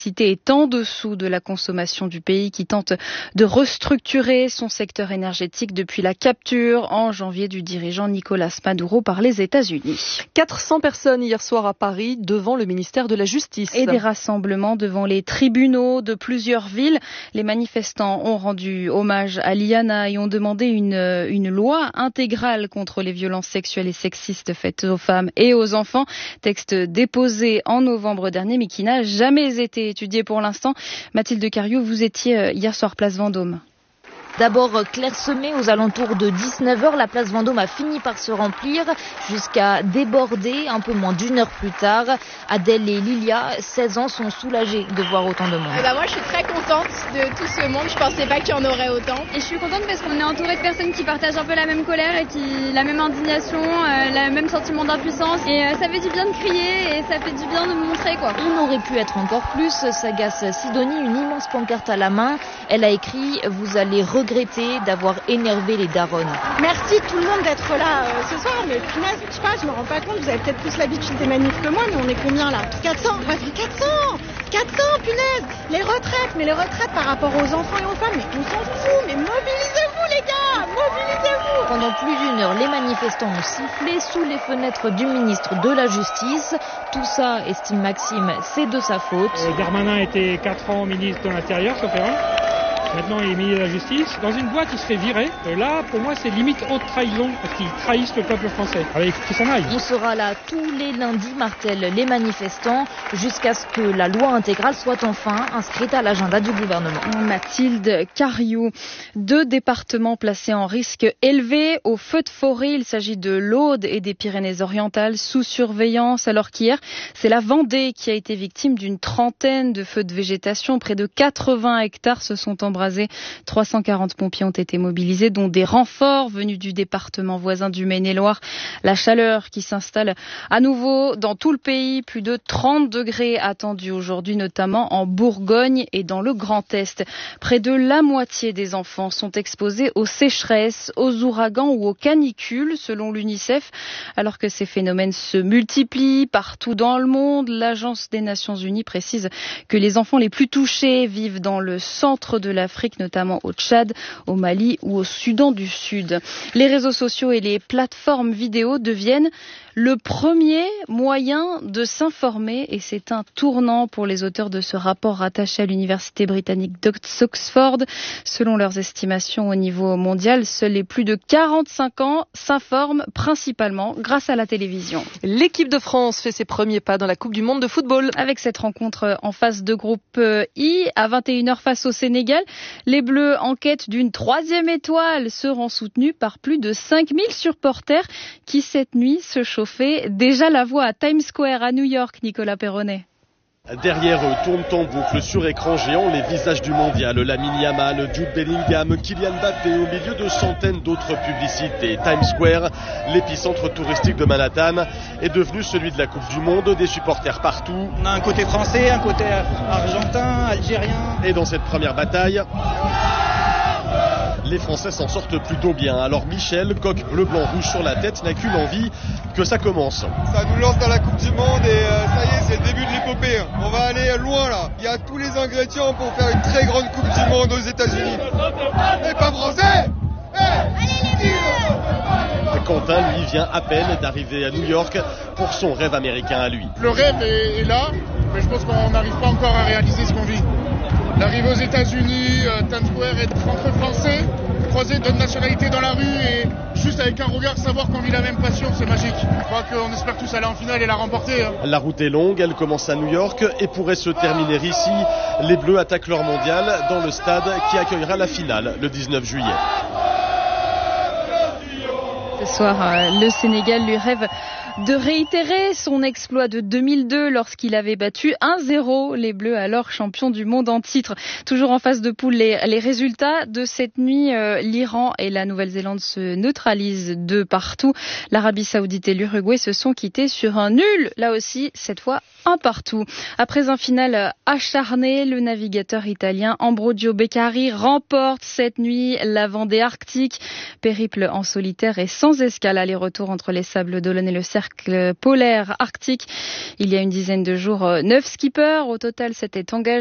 est en dessous de la consommation du pays qui tente de restructurer son secteur énergétique depuis la capture en janvier du dirigeant Nicolás Maduro par les États-Unis. 400 personnes hier soir à Paris devant le ministère de la Justice. Et des rassemblements devant les tribunaux de plusieurs villes. Les manifestants ont rendu hommage à Liana et ont demandé une loi intégrale contre les violences sexuelles et sexistes faites aux femmes et aux enfants. Texte déposé en novembre dernier mais qui n'a jamais été étudié pour l'instant. Mathilde Cariou, vous étiez hier soir place Vendôme. D'abord clairsemée aux alentours de 19h, la place Vendôme a fini par se remplir jusqu'à déborder un peu moins d'une heure plus tard. Adèle et Lilia, 16 ans, sont soulagées de voir autant de monde. Moi je suis très contente de tout ce monde, je pensais pas qu'il y en aurait autant. Et je suis contente parce qu'on est entouré de personnes qui partagent un peu la même colère et la même indignation, le même sentiment d'impuissance. Et ça fait du bien de crier et ça fait du bien de montrer quoi. On aurait pu être encore plus, s'agace Sidonie, une immense pancarte à la main. Elle a écrit « Vous allez regretter d'avoir énervé les daronnes ». Merci tout le monde d'être là ce soir, mais punaise, je sais pas, je me rends pas compte, vous avez peut-être plus l'habitude des manifs que moi, mais on est combien là ? 400 ? Ouais, 400, punaise. Les retraites par rapport aux enfants et aux femmes, mais on s'en fout, mais mobilisez-vous les gars, mobilisez-vous. Pendant plus d'une heure, les manifestants ont sifflé sous les fenêtres du ministre de la Justice. Tout ça, estime Maxime, c'est de sa faute. Darmanin était 4 ans ministre de l'Intérieur, sauf erreur. Maintenant, il est ministre de la Justice. Dans une boîte, il se fait virer. Là, pour moi, c'est limite haute trahison, parce qu'ils trahissent le peuple français. Alors, il faut qu'il s'en aille. On sera là tous les lundis, martèlent les manifestants, jusqu'à ce que la loi intégrale soit enfin inscrite à l'agenda du gouvernement. Mathilde Cariou. 2 départements placés en risque élevé au feu de forêt. Il s'agit de l'Aude et des Pyrénées-Orientales sous surveillance, alors qu'hier, c'est la Vendée qui a été victime d'une trentaine de feux de végétation. Près de 80 hectares se sont embrasés. 340 pompiers ont été mobilisés, dont des renforts venus du département voisin du Maine-et-Loire. La chaleur qui s'installe à nouveau dans tout le pays. Plus de 30 degrés attendus aujourd'hui, notamment en Bourgogne et dans le Grand Est. Près de la moitié des enfants sont exposés aux sécheresses, aux ouragans ou aux canicules, selon l'UNICEF. Alors que ces phénomènes se multiplient partout dans le monde, l'Agence des Nations Unies précise que les enfants les plus touchés vivent dans le centre de l'Afrique, notamment au Tchad, au Mali ou au Soudan du Sud. Les réseaux sociaux et les plateformes vidéo deviennent le premier moyen de s'informer et c'est un tournant pour les auteurs de ce rapport rattaché à l'université britannique d'Oxford. Selon leurs estimations au niveau mondial, seuls les plus de 45 ans s'informent principalement grâce à la télévision. L'équipe de France fait ses premiers pas dans la Coupe du Monde de football. Avec cette rencontre en phase de groupe I à 21h face au Sénégal, les Bleus en quête d'une 3e étoile seront soutenus par plus de 5000 supporters qui cette nuit se chauffaient déjà la voix à Times Square à New York, Nicolas Perronnet. Derrière eux tournent en boucle sur écran géant les visages du mondial, Lamine Yamal, Jude Bellingham, Kylian Mbappé au milieu de centaines d'autres publicités. Times Square, l'épicentre touristique de Manhattan, est devenu celui de la Coupe du Monde, des supporters partout. On a un côté français, un côté argentin, algérien. Et dans cette première bataille, les Français s'en sortent plutôt bien. Alors Michel, coq bleu, blanc, rouge sur la tête, n'a qu'une envie, que ça commence. Ça nous lance dans la Coupe du Monde et ça y est, c'est le début de l'épopée. On va aller loin là. Il y a tous les ingrédients pour faire une très grande Coupe du Monde aux États-Unis. Et pas français. Quentin, lui, vient à peine d'arriver à New York pour son rêve américain à lui. Le rêve est là, mais je pense qu'on n'arrive pas encore à réaliser ce qu'on vit. L'arrivée aux États-Unis, Times Square, être entre Français, croiser d'autres nationalités dans la rue et juste avec un regard savoir qu'on vit la même passion, c'est magique. Je crois qu'on espère tous aller en finale et la remporter. La route est longue, elle commence à New York et pourrait se terminer ici. Les Bleus attaquent leur mondial dans le stade qui accueillera la finale le 19 juillet. Ce soir, le Sénégal lui rêve de réitérer son exploit de 2002 lorsqu'il avait battu 1-0 les Bleus, alors champions du monde en titre. Toujours en phase de poule, les résultats de cette nuit, l'Iran et la Nouvelle-Zélande se neutralisent de partout. L'Arabie Saoudite et l'Uruguay se sont quittés sur un nul, là aussi, cette fois un partout. Après un final acharné, le navigateur italien Ambrogio Beccari remporte cette nuit la Vendée Arctique. Périple en solitaire et sans escale aller-retour entre les Sables d'Olonne et le Cercle cercle polaire arctique. Il y a une dizaine de jours, 9 skippers au total s'étaient engagés.